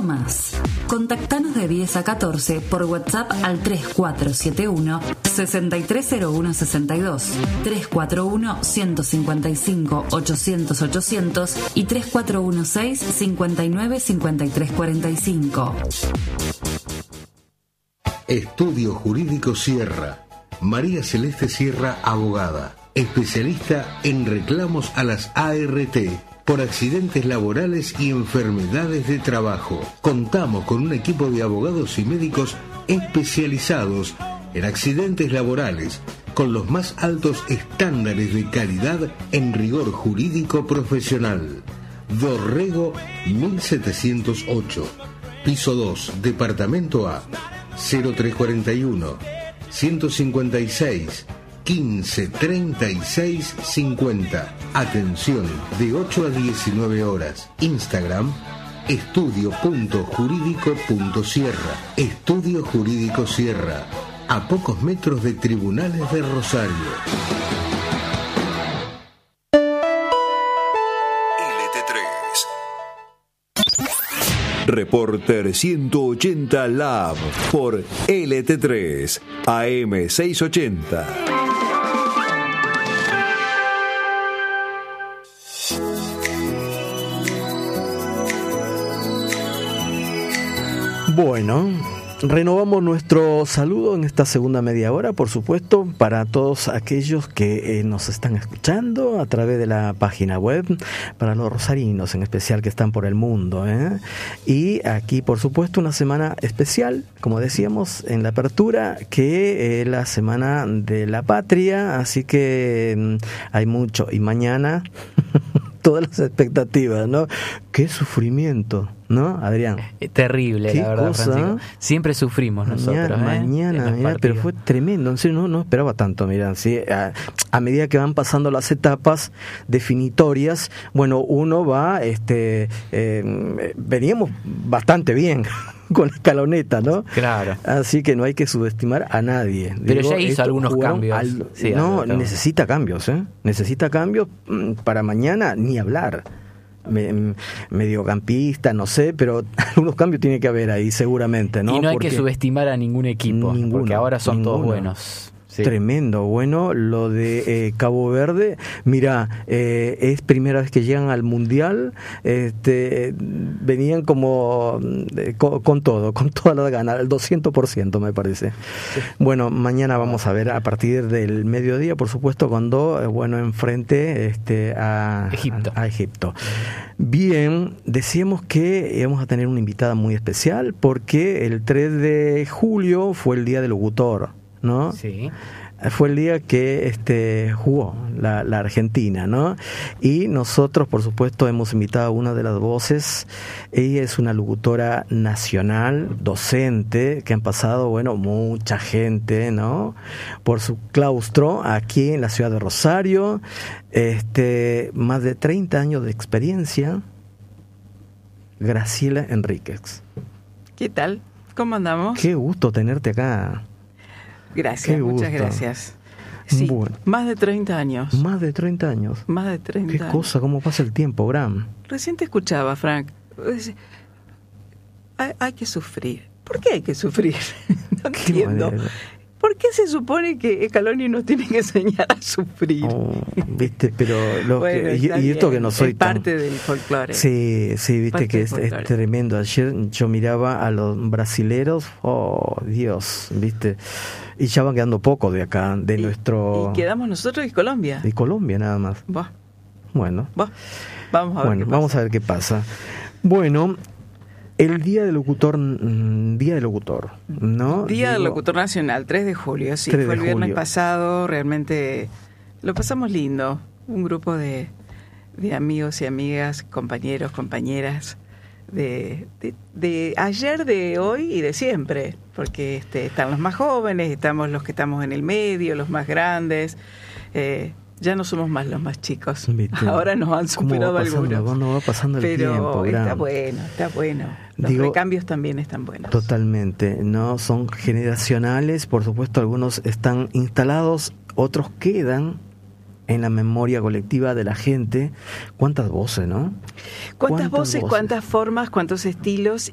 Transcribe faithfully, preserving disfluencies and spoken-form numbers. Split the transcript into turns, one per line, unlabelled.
más. Contactanos de diez a catorce por WhatsApp al tres cuatro siete uno, seis tres cero uno seis dos, tres cuatro uno, uno cinco cinco, ochocientos, ochocientos y tres cuatro uno seis, cinco nueve cinco tres cuatro cinco.
Estudio Jurídico Sierra. María Celeste Sierra, abogada, especialista en reclamos a las A R T por accidentes laborales y enfermedades de trabajo. Contamos con un equipo de abogados y médicos especializados en accidentes laborales, con los más altos estándares de calidad en rigor jurídico profesional. Dorrego mil setecientos ocho, piso dos, departamento A, cero tres cuarenta y uno, ciento cincuenta y seis, quince, treinta y seis, cincuenta. Atención de ocho a diecinueve horas. Instagram estudio punto jurídico punto sierra. Estudio Jurídico Sierra, a pocos metros de Tribunales de Rosario.
L T tres. Reporter ciento ochenta Lab por L T tres A M seiscientos ochenta.
Bueno, renovamos nuestro saludo en esta segunda media hora, por supuesto, para todos aquellos que eh, nos están escuchando a través de la página web, para los rosarinos en especial que están por el mundo, ¿eh? Y aquí, por supuesto, una semana especial, como decíamos en la apertura, que es la Semana de la Patria, así que mm, hay mucho. Y mañana, todas las expectativas, ¿no? ¡Qué sufrimiento! ¿No, Adrián?
Eh, terrible, la verdad,
cosa?
Francisco. Siempre sufrimos
Mañana,
nosotros, ¿eh?
Mañana, mirá, pero fue tremendo. En serio, no, no esperaba tanto, mirá, ¿sí? A, a medida que van pasando las etapas definitorias, bueno, uno va, este, eh, veníamos bastante bien con la escaloneta, ¿no?
Claro.
Así que no hay que subestimar a nadie.
Pero
Digo,
ya hizo algunos cambios.
Al,
sí,
no,
algo,
necesita cambios, ¿eh? Necesita cambios para mañana, ni hablar. Me, mediocampista, no sé, pero algunos cambios tiene que haber ahí seguramente, ¿no?
Y no hay
porque
que subestimar a ningún equipo,
ninguno,
porque ahora son
ninguno.
todos buenos. Sí.
Tremendo, bueno, lo de eh, Cabo Verde, mira, eh, es primera vez que llegan al Mundial, este, venían como eh, con, con todo, con toda la gana, el doscientos por ciento me parece. Sí. Bueno, mañana vamos a ver a partir del mediodía, por supuesto, cuando, eh, bueno, enfrente este, a
Egipto.
A, a Egipto. Bien, decíamos que íbamos a tener una invitada muy especial porque el tres de julio fue el Día del Locutor, ¿no?
Sí.
Fue el día que este jugó la, la Argentina, ¿no? Y nosotros, por supuesto, hemos invitado a una de las voces. Ella es una locutora nacional, docente, que han pasado, bueno, mucha gente, ¿no? Por su claustro aquí en la ciudad de Rosario. Este, más de treinta años de experiencia. Graciela Enríquez.
¿Qué tal? ¿Cómo andamos?
Qué gusto tenerte acá.
Gracias, muchas gracias. Sí, bueno, más de treinta años.
Más de treinta años.
Más de treinta
Qué
años.
cosa, cómo pasa el tiempo, Bram.
Recién te escuchaba, Frank. Hay, hay que sufrir. ¿Por qué hay que sufrir? No entiendo. Manera. ¿Por qué se supone que Scaloni nos tiene que enseñar a sufrir?
Oh, viste, pero lo
bueno,
que, y, y esto que no soy
es parte tan... del folclore.
Sí, sí, viste parte que es, es tremendo. Ayer yo miraba a los brasileros, oh, Dios, viste, y ya van quedando poco de acá, de
y,
nuestro.
Y quedamos nosotros y Colombia.
De Colombia nada más.
Bah.
Bueno.
Bah. Vamos a ver.
Bueno,
qué
vamos
pasa.
a ver qué pasa. Bueno. El Día del Locutor, Día del Locutor, ¿no?
Día
Digo,
del Locutor Nacional, tres de julio, sí,
tres
fue
de
el viernes
julio.
pasado, realmente lo pasamos lindo, un grupo de, de amigos y amigas, compañeros, compañeras, de, de, de ayer, de hoy y de siempre, porque este, están los más jóvenes, estamos los que estamos en el medio, los más grandes, eh, ya no somos más los más chicos. ¿Viste? Ahora nos han superado algunos.
No va pasando el
pero
tiempo,
está
Bram.
bueno, está bueno. Los
Digo,
recambios también están buenos.
Totalmente, ¿no? Son generacionales, por supuesto, algunos están instalados, otros quedan en la memoria colectiva de la gente. ¿Cuántas voces, no?
¿Cuántas, ¿Cuántas voces, voces, cuántas formas, cuántos estilos